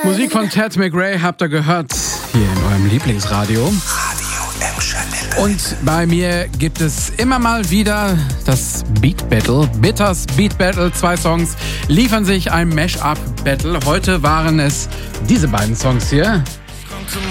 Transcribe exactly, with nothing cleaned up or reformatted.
Musik von Ted McRae habt ihr gehört, hier in eurem Lieblingsradio. Radio Emscher Lippe. Und bei mir gibt es immer mal wieder das Beat Battle. Bitters Beat Battle. Zwei Songs liefern sich ein Mash-up Battle. Heute waren es diese beiden Songs hier.